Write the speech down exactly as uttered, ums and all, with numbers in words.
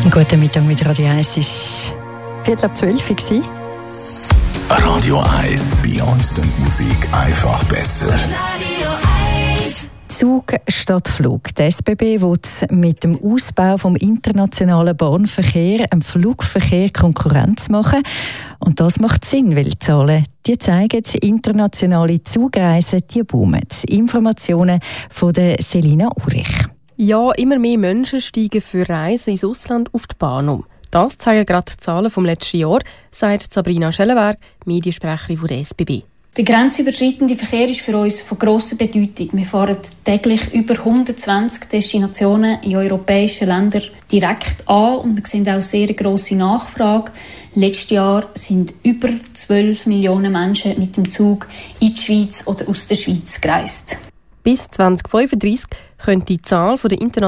Guten Mittag mit Radio eins. Es war Viertel ab zwölf. Radio eins. Bei uns klingt Musik einfach besser. Radio eins. Zug statt Flug. Die S B B will mit dem Ausbau des internationalen Bahnverkehrs dem Flugverkehr Konkurrenz machen. Und das macht Sinn, weil die Zahlen die zeigen, internationale Zugreisen die boomen. Informationen von der Selina Urich. Ja, immer mehr Menschen steigen für Reisen ins Ausland auf die Bahn um. Das zeigen gerade die Zahlen vom letzten Jahr, sagt Sabrina Schellenberg, Mediensprecherin der S B B. Der grenzüberschreitende Verkehr ist für uns von grosser Bedeutung. Wir fahren täglich über hundertzwanzig Destinationen in europäischen Ländern direkt an und wir sehen auch sehr grosse Nachfrage. Letztes Jahr sind über zwölf Millionen Menschen mit dem Zug in die Schweiz oder aus der Schweiz gereist. Bis zwanzig fünfunddreißig könnte die Zahl der internationalen